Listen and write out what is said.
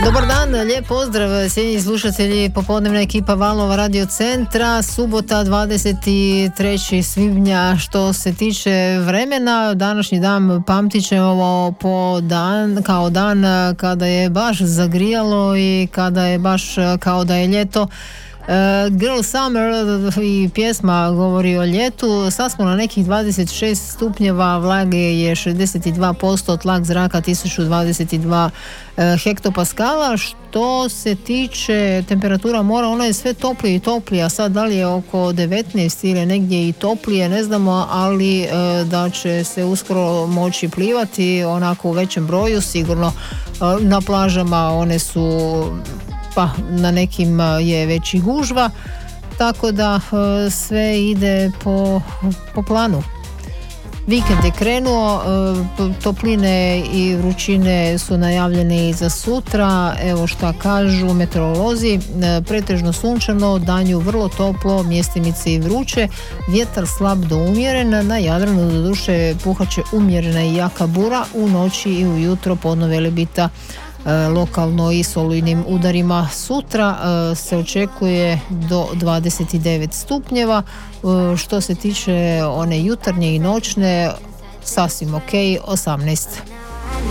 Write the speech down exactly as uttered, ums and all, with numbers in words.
Dobar dan, lijep pozdrav cijenjeni slušatelji popodnevna ekipa Valova radio centra, subota dvadeset trećeg svibnja. Što se tiče vremena, današnji dan pamtit ćemo po dan, kao dan kada je baš zagrijalo i kada je baš kao da je ljeto. Uh, Girl Summer i pjesma govori o ljetu. Sad smo na nekih dvadeset šest stupnjeva, vlage je šezdeset dva posto, tlak zraka tisuću dvadeset dva uh, hektopaskala. Što se tiče temperatura mora, ono je sve toplije i toplije, a sad da li je oko devetnaest ili negdje i toplije ne znamo, ali uh, da će se uskoro moći plivati onako u većem broju, sigurno uh, na plažama one su, pa na nekim je već i gužva, tako da e, sve ide po, po planu. Vikend je krenuo, e, topline i vrućine su najavljene i za sutra. Evo šta kažu meteorolozi, e, pretežno sunčano, danju vrlo toplo, mjestimice i vruće, vjetar slab do umjeren, na Jadranu doduše puhaće umjerena i jaka bura, u noći i ujutro podno Velebita lokalno i s olujnim udarima. Sutra uh, se očekuje do dvadeset devet stupnjeva. Uh, što se tiče one jutarnje i noćne, sasvim ok, osamnaest.